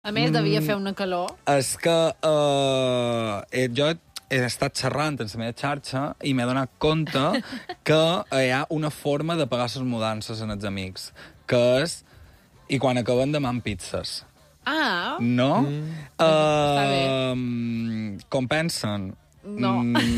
A més, devia fer una calor. És que jo he estat xerrant en la meva xarxa i m'he donat compte que hi ha una forma de pagar les mudances en els amics, que és i quan acaben demanant pizzas. Ah. No? Està bé. Com pensen? No.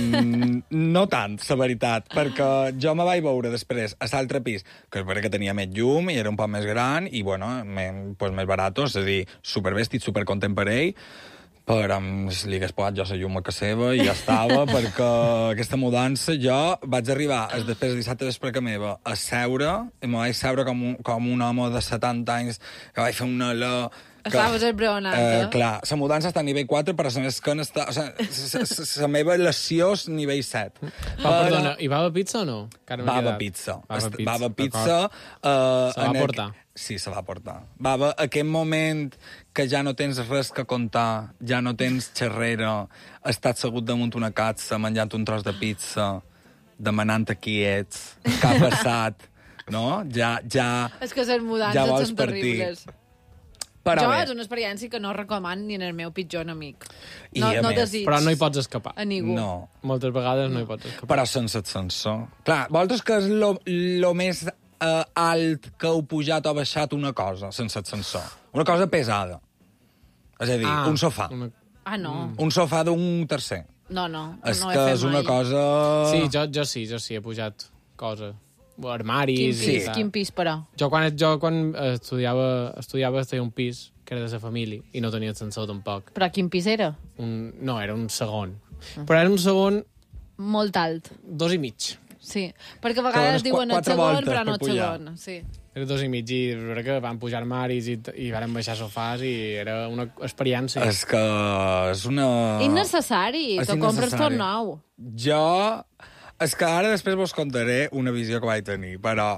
No tant, la veritat, perquè jo me vaig veure després a l'altre pis, que és veritat que tenia més llum i era un poc més gran i, bueno, pues, més barat, és a dir, supervestit, supercontent per ell, però li hagués posat jo la llum a casa seva i ja estava, perquè aquesta mudança jo vaig arribar després de dissabte després que meva a seure, i me vaig seure com un home de 70 anys que vaig fer una alè. Estaves esbraonat, Clar, la mudança està a nivell 4, però la meva esquena està... La meva lesió és nivell 7. Perdona, i bava pizza o no? Bava pizza. Bava pizza. Se va portar? Sí, se va portar. Bava, aquest moment que ja no tens res que contar, ja no tens xerrera, estàs segut damunt una catsa menjant un tros de pizza, demanant a qui ets, què ha passat, no? Ja és que les mudances són terribles. Però és una experiència que no recomano ni en el meu pitjor enemic. No desig. Però no hi pots escapar. A ningú. No. Moltes vegades no hi pots escapar. Però sense ascensor. Clar, vosaltres que és lo més alt que heu pujat o baixat una cosa sense ascensor? Una cosa pesada. És a dir, un sofà. No. Un sofà d'un tercer. No. És no que és una cosa... Sí, jo sí, he pujat coses. Armaris... Quin pis, però? Jo quan estudiava tenia un pis que era de la família i no tenia ascensor tampoc. Però quin pis era? No, era un segon. Però era un segon... Molt alt. 2 i mig. Sí, perquè a vegades diuen el segon, però no el segon. Sí. Era 2 i mig i que van pujar armaris i van baixar sofàs i era una experiència. És que és una... Innecessari, te compres tot nou. Jo... És que ara després vos contaré una visió que vaig tenir, però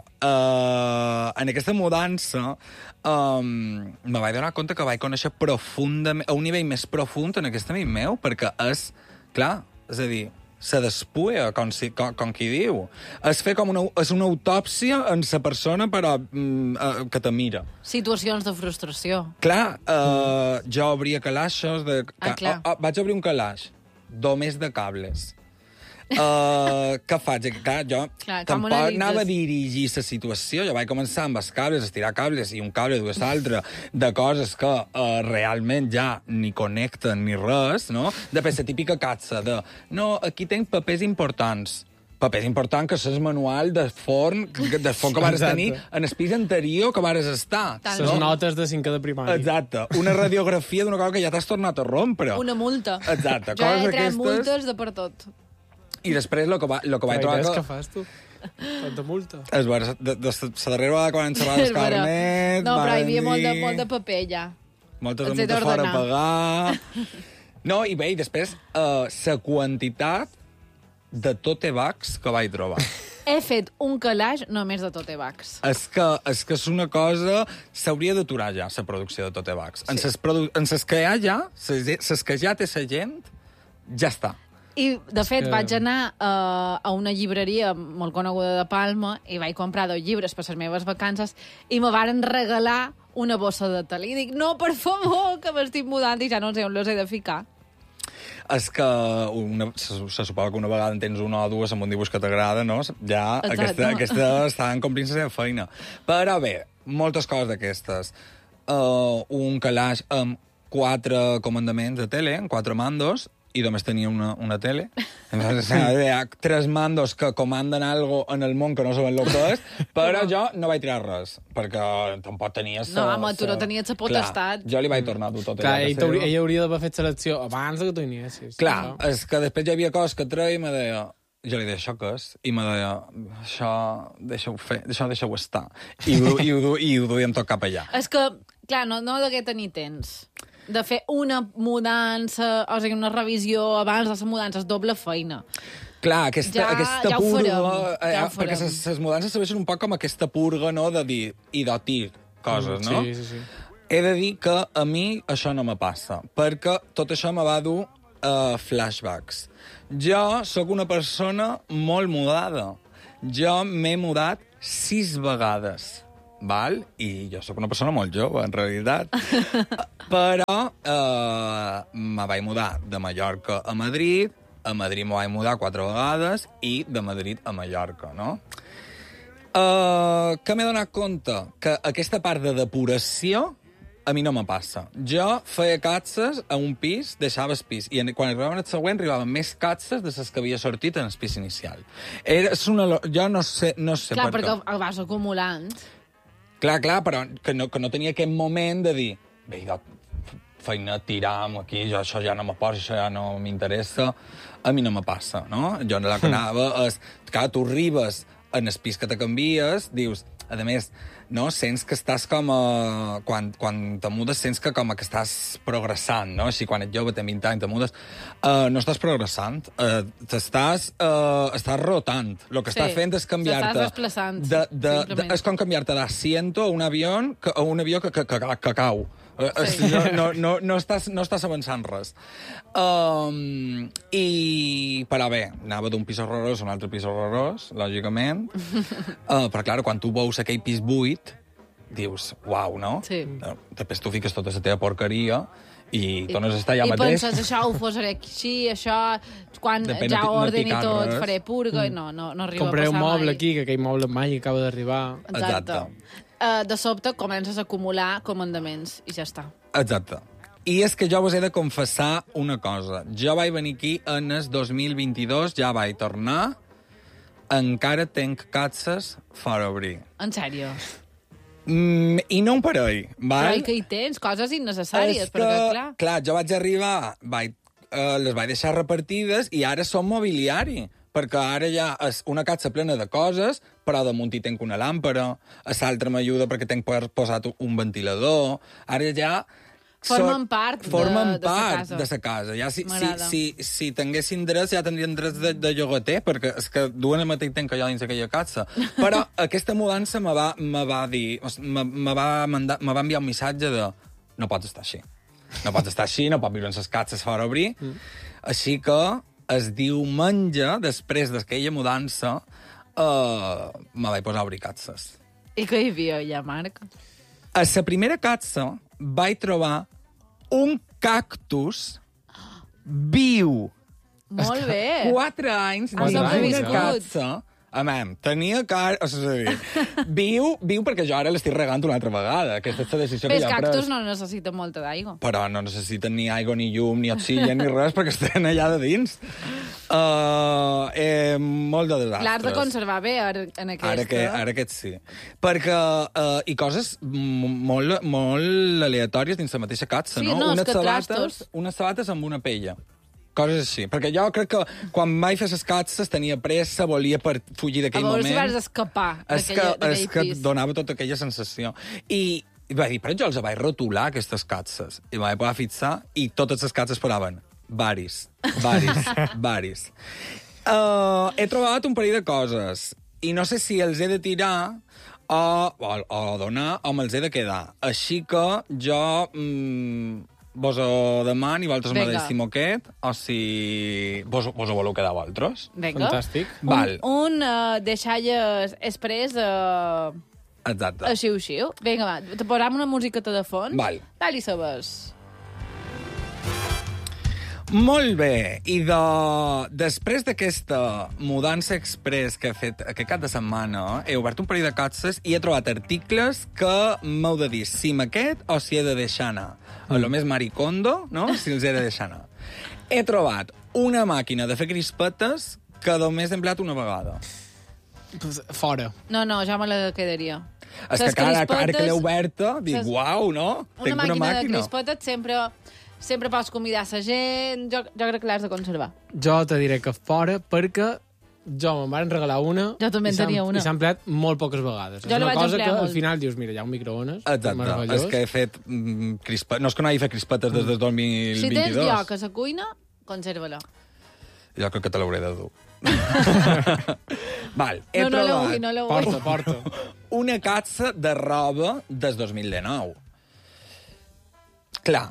en aquesta mudança me vaig donar compte que vaig conèixer profundament, a un nivell més profund en aquest amic meu, perquè és, clar, és a dir, se despulla, com qui diu. És fer com és una autòpsia en la persona, però que te mira. Situacions de frustració. Clar, jo obria calaixos vaig obrir un calaix, només de cables. Què faig? Clar, jo tampoc anava a dirigir la situació. Jo vaig començar amb els cables, a estirar cables i un cable dues l'altre de coses que realment ja ni connecten ni res, no? De fer la típica catsa de no, aquí tenc papers importants. Papers importants que és manual de forn que vares tenir en el pis anterior que vares estar. Les notes de 5 de primària. Exacte. Una radiografia d'una cosa que ja t'has tornat a rompre. Una multa. Exacte. Jo he tret multes de per tot. I després el que vaig trobar... Què fas, tu? Tanta multa. És vera, de la darrera vegada quan han xerrat els carnets... No, però hi havia molt de paper, ja. Moltes de multes fora a pagar... No, i bé, i després, la quantitat de totebags que vaig trobar. He fet un calaix només de totebags. És que és una cosa... S'hauria d'aturar ja, la producció de totebags. En ses que hi ha ja, ses que ja té la gent, ja està. I, de fet, vaig anar a una llibreria molt coneguda de Palma i vaig comprar 2 llibres per les meves vacances i me varen regalar una bossa de talí. I dic, no, per favor, que m'estic mudant i ja no sé on les he de ficar. És que se suposa que una vegada en tens una o dues amb un dibuix que t'agrada, no? Ja aquesta estan complint la seva feina. Però bé, moltes coses d'aquestes. Un calaix amb 4 comandaments de tele, amb 4 mandos, i només tenia una tele. Hi ha 3 mandos que comanden algo en el món que no saben el que és, però jo no vaig tirar res, perquè tampoc tenia... No, home, tu no tenies la potestat. Jo li vaig tornar a dur tot. Clar, ell hauria d'haver fet selecció abans que tu iniessis. Clar, és que després hi havia coses que treia i me deia... Jo li deia, això què és? I me deia, això deixa-ho fer, això deixa-ho estar. I ho duíem tot cap allà. És que, clar, no degué tenir temps de fer una mudança, o sigui, una revisió abans de la mudança, és doble feina. Clar, aquesta ja purga... Perquè les mudances serveixen un poc com aquesta purga, no?, de dir i d'otir coses, no? Sí. He de dir que a mi això no me passa, perquè tot això me va dur flashbacks. Jo sóc una persona molt mudada. Jo m'he mudat 6 vegades. val? I jo sóc una persona molt jove, en realitat. Però me vaig mudar de Mallorca a Madrid me vaig mudar 4 vegades i de Madrid a Mallorca, no? Que m'he donat compte? Que aquesta part de depuració a mi no me passa. Jo feia catses a un pis, deixava el pis, i quan arribaven el següent arribaven més catses de les que havia sortit en el pis inicial. Jo no sé clar, per què. Clar, perquè el vas acumulant. Clar, però que no tenia aquest moment de dir, bé, feina, tiram aquí, això ja no me posa, això ja no m'interessa. A mi no me passa, no? Jo la que anava és... Clar, tu arribes en el pis que te canvies, dius... A més, no? Sents que estàs com a... Quan te mudes, sents que com a que estàs progressant, no? Així, quan ets jove, tens 20 anys, te mudes... No estàs progressant, estàs rotant. El que estàs fent és canviar-te... T'estàs desplaçant, és com canviar-te d'asiento a un avió que cau. Sí. No estàs avançant res. Però bé, anava d'un pis horrorós a un altre pis horrorós, lògicament. Però, clar, quan tu veus aquell pis buit, dius, uau, no? Sí. Després tu fiques tota la teva porqueria i tornes a estar allà mateix. I penses, això ho posaré així, això... Quan ja ho ordeni tot, faré purga... No arriba a passar mai. Compré un moble aquí, que aquell moble mai acaba d'arribar. Exacte. De sobte comences a acumular comandaments i ja està. Exacte. I és que jo vos he de confessar una cosa. Jo vaig venir aquí en el 2022, ja vaig tornar, encara tenc catses fora obrir. En sèrio? I no un parell, val? Però i que hi tens? Coses innecessàries, perquè, clar, jo vaig arribar, les vaig deixar repartides i ara som mobiliari. Perquè ara ja és una catsa plena de coses, però damunt hi tenc una làmpara, a l'altra m'ajuda perquè tenc posat un ventilador, ara ja... Formen part de la casa. Ja, si tinguessin drets, ja tindrien drets de llogater, perquè és que duen el mateix temps que jo dins aquella casa. Però aquesta mudança me va enviar un missatge de no pots estar així. No pots estar així, no pots viure en les catses fora obrir. Així que el diumenge, després d'aquella mudança, me vaig posar a obrir catses. I què hi havia allà, Marc? A la primera catsa vaig trobar un cactus viu. Molt bé. 4 anys dins una catsa. Tenia cara... O sigui, viu perquè jo ara l'estic regant una altra vegada. Aquesta és la decisió que ja he pres. Els cactus no necessiten molta d'aigua. Però no necessiten ni aigua, ni llum, ni oxigen, ni res, perquè estan allà de dins. Molt de desastres. L'has de conservar bé en aquesta. Ara aquest sí. Perquè... I coses molt aleatòries dins la mateixa catsa, sí, no? Unes sabates amb una pella. Coses així. Perquè jo crec que quan vaig fer les catses tenia pressa, volia fugir d'aquell moment. A veure si vas escapar d'aquell pis. És que donava tota aquella sensació. I vaig dir, però jo els vaig rotular, aquestes catses. I vaig poder fixar, i totes les catses posaven varis. He trobat un parell de coses. I no sé si els he de tirar o donar o me'ls he de quedar. Així que jo... vos ho demano i vosaltres me deixem aquest, o si vos ho voleu quedar vosaltres. Vinga. Fantàstic. Un deixalles express exacte. Xiu-xiu. Vinga, va, te posam una musiqueta de fons. Val. Tal i sabes. Molt bé, i després d'aquesta mudança express que he fet aquest cap de setmana, he obert un parell de catses i he trobat articles que m'heu de dir si m'aquest o si he de deixar anar. A lo més maricondo, no? Si els he de deixar anar. He trobat una màquina de fer crispetes que només he empleat una vegada. Fora. No, jo me la quedaria. És que ara que l'he oberta, dic, uau, no? Una màquina de crispetes sempre pots convidar la gent, jo crec que l'has de conservar. Jo te diré que fora, perquè jo me'n van regalar una. Jo també en tenia una. I s'ha empleat molt poques vegades. Jo la vaig emplear molt. Al final dius, mira, hi ha un microones. Exacte, és que he fet crispetes. No és que no hagi fet crispetes des del 2022. Si tens lloc a la cuina, conserva-la. Jo crec que te l'hauré de dur. Val, he trobat... No la vull. Porta. Una catsa de roba des 2019. Clar,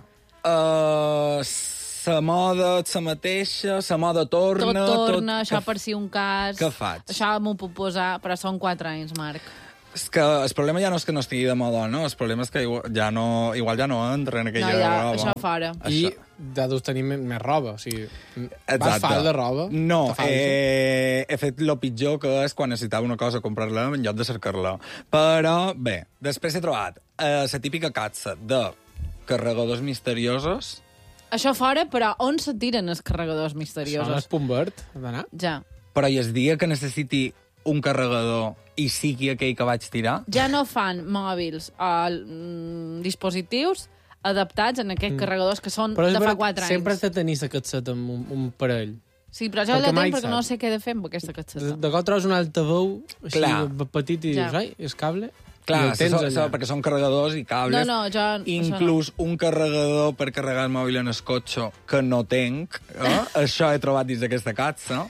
la moda és la mateixa, la moda torna... Tot torna, això per si un cas... Què faig? Això m'ho puc posar, però són 4 anys, Marc. És que el problema ja no és que no estigui de moda, no? El problema és que igual ja no entra en aquella roba. Això fora. I ja deus tenir més roba, o sigui... Vas fal de roba? No, he fet el pitjor que és quan necessitava una cosa comprar-la en lloc de cercar-la. Però, bé, després he trobat la típica capsa de carregadors misteriosos. Això fora, però on se tiren els carregadors misteriosos? Això no és punt verd, d'anar? Ja. Però i el dia que necessiti un carregador i sigui aquell que vaig tirar... Ja no fan mòbils o dispositius adaptats en aquests carregadors que són de fa 4 anys. Sempre te tenís la catseta amb un parell. Sí, però jo la tinc perquè no sé què he de fer amb aquesta catseta. De cop trobes un altaveu així petit i dius, ai, és cable? Clar, perquè són carregadors i cables. No, jo... Inclús un carregador per carregar el mòbil en el cotxe que no tenc. Això he trobat dins d'aquesta capsa.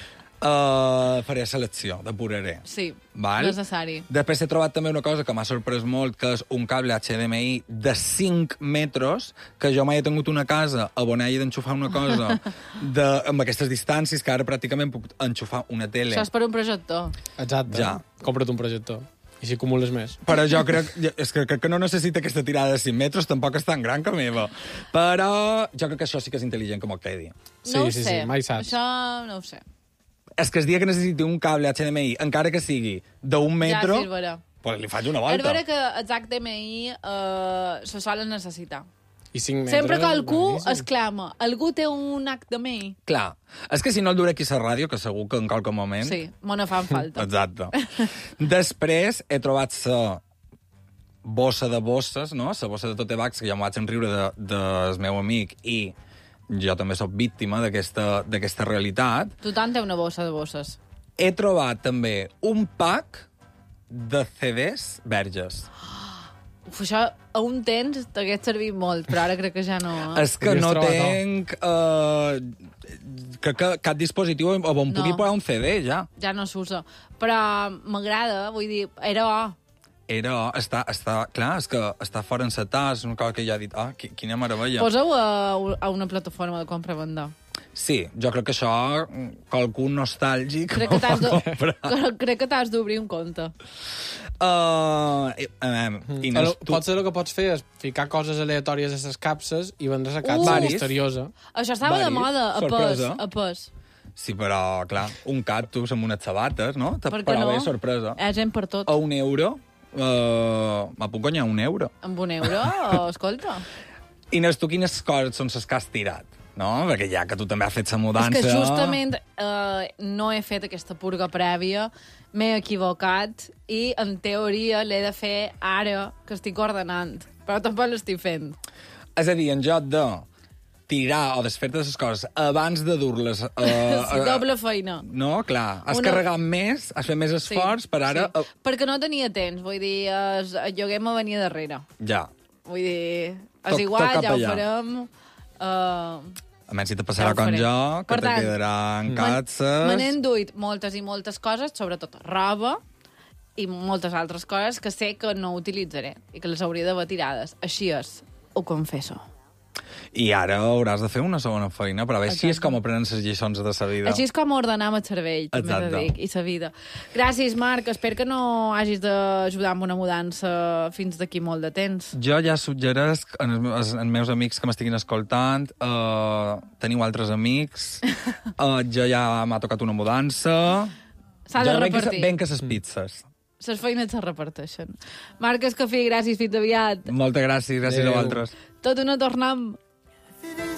Faré selecció, depuraré. Sí, val? Necessari. Després he trobat també una cosa que m'ha sorprès molt, que és un cable HDMI de 5 metres, que jo mai he tingut una casa on hagi d'enxufar una cosa amb aquestes distàncies, que ara pràcticament puc enxufar una tele. Això és per un projector. Exacte. Ja. Compra't un projector. I si acumules més. Però jo crec que no necessita aquesta tirada de 5 metres, tampoc és tan gran que meva. Però jo crec que això sí que és intel·ligent com el que he dit. No ho sé. Mai saps. Això no ho sé. És que el dia que necessiti un cable HDMI, encara que sigui d'un metro, pues li faig una volta. És vera que els HDMI se solen necessitar. I 5 metres... Sempre que algú exclama, algú té un HDMI. Clar. És que si no el duré aquí a la ràdio, que segur que en qualque moment... Sí, me no fan falta. Exacte. Després he trobat la bossa de bosses, no? La bossa de tote bags, que ja m'ho vaig enriure del meu amic, i jo també sóc víctima d'aquesta realitat. Tothom té una bossa de bosses. He trobat també un pack de CDs verges. Uf, això a un temps t'hagués servit molt, però ara crec que ja no... És que no tenc cap dispositiu on pugui posar un CD, ja. Ja no s'usa. Però m'agrada, vull dir, clar, és que està fora encetat, és una cosa que ja he dit, quina meravella. Posa-ho a una plataforma de compra-venda. Sí, jo crec que això, qualcú nostàlgic... Crec que t'has d'obrir un compte. Pot ser el que pots fer és ficar coses aleatòries a les capses i vendre la capsa misteriosa. Això estava de moda, a pes. Sí, però, clar, un cactus amb unes sabates, no? Però bé, sorpresa. Hi ha gent per tot. A €1, me puc guanyar €1. Amb €1? Escolta. I no és tu quines coses són les que has tirat, no? Perquè ja que tu també has fet la mudança... És que justament no he fet aquesta purga prèvia, m'he equivocat i, en teoria, l'he de fer ara que estic ordenant. Però tampoc l'estic fent. És a dir, en lloc de tirar o desfer-te les coses abans de dur-les... Sí, doble feina. No, clar. Has carregat més, has fet més esforç per ara... Sí. Perquè no tenia temps, vull dir, el lloguer me venia darrere. Ja. Vull dir, és igual, ja ho farem... A menys si te passarà com jo, que te quedaran capses... Me n'he enduit moltes i moltes coses, sobretot roba, i moltes altres coses que sé que no utilitzaré i que les hauria d'haver tirades. Així és, ho confesso. I ara hauràs de fer una segona feina, però així és com aprenen les lliçons de sa vida. Així és com ordenar el cervell, també t'ho dic, i sa vida. Gràcies, Marc. Espero que no hagis d'ajudar amb una mudança fins d'aquí molt de temps. Jo ja suggeresc als meus amics que m'estiguin escoltant, teniu altres amics, jo ja m'ha tocat una mudança... S'ha de repartir. Ben que ses pizzas. Les feines se reparteixen. Marc Escafí, gràcies, fins aviat. Moltes gràcies a vosaltres. Tot una tornem.